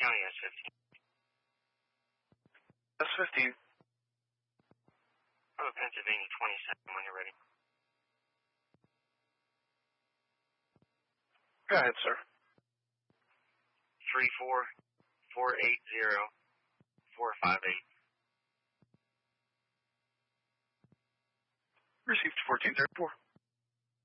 County S15. S15. Oh, Pennsylvania 27 when you're ready. Go ahead, sir. 34480-458. Received 1434.